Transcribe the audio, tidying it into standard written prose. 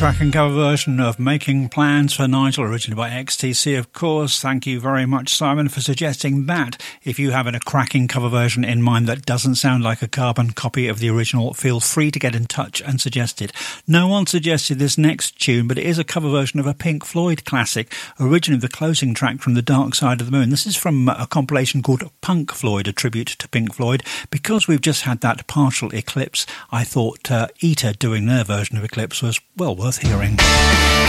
cracking cover version of Making Plans for Nigel, originally by XTC, of course. Thank you very much, Simon, for suggesting that. If you have a cracking cover version in mind that doesn't sound like a carbon copy of the original, feel free to get in touch and suggest it. No one suggested this next tune, but it is a cover version of a Pink Floyd classic, originally the closing track from The Dark Side of the Moon. This is from a compilation called Punk Floyd, a tribute to Pink Floyd. Because we've just had that partial eclipse, I thought Eater doing their version of Eclipse was well worth hearing.